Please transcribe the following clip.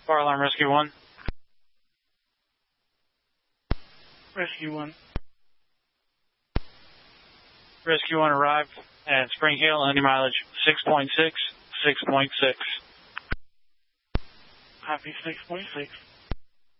Fire alarm rescue 1. Rescue 1. Rescue 1 arrived at Spring Hill, under mileage 6.6, 6.6. Copy 6.6.